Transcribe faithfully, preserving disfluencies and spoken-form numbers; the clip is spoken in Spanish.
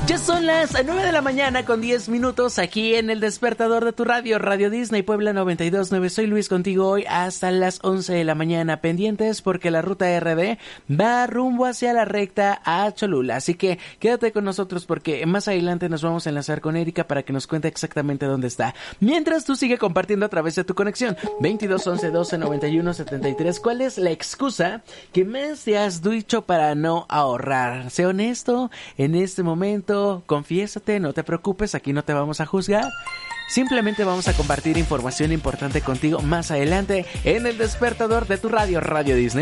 Ya son las nueve de la mañana con diez minutos aquí en el despertador de tu radio, Radio Disney Puebla noventa y dos punto nueve. Soy Luis contigo hoy hasta las once de la mañana, pendientes porque la ruta R D va rumbo hacia la recta a Cholula. Así que quédate con nosotros porque más adelante nos vamos a enlazar con Erika para que nos cuente exactamente dónde está. Mientras tú sigue compartiendo a través de tu conexión veintidós once doce noventa y uno setenta y tres. ¿Cuál es la excusa que más te has dicho para no ahorrar? Sé honesto en este momento. Confiésate, no te preocupes, aquí no te vamos a juzgar. Simplemente vamos a compartir información importante contigo más adelante en el despertador de tu radio, Radio Disney.